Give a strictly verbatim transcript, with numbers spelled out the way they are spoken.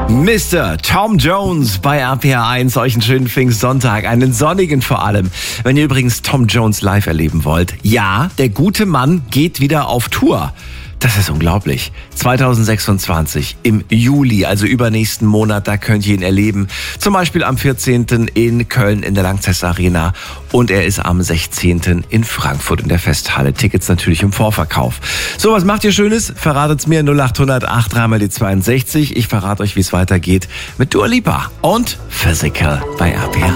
Mister Tom Jones bei R P R eins. Euch einen schönen Pfingstsonntag, einen sonnigen vor allem. Wenn ihr übrigens Tom Jones live erleben wollt, ja, der gute Mann geht wieder auf Tour. Das ist unglaublich. zwanzig sechsundzwanzig im Juli, also übernächsten Monat, da könnt ihr ihn erleben. Zum Beispiel am vierzehnten in Köln in der Lanxess Arena und er ist am sechzehnten in Frankfurt in der Festhalle. Tickets natürlich im Vorverkauf. So, was macht ihr Schönes? Verratet's mir null acht null null acht drei mal die zweiundsechzig. Ich verrate euch, wie es weitergeht mit Dua Lipa und Physical bei R P R